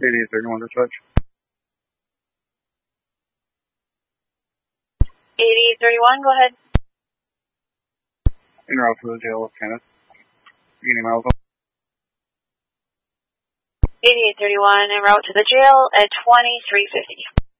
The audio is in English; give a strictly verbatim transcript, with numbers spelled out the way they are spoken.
eighty-eight thirty-one dispatch. eighty-eight thirty-one, go ahead. En route to the jail of Kenneth. Beginning miles. eighty-eight thirty-one, en route to the jail at twenty-three fifty.